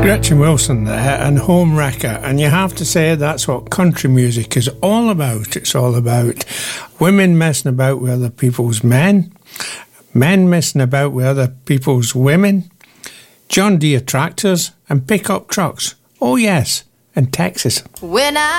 Gretchen Wilson there and Home Wrecker, and you have to say that's what country music is all about. It's all about women messing about with other people's men, men messing about with other people's women, John Deere tractors and pickup trucks. Oh yes, and Texas. When I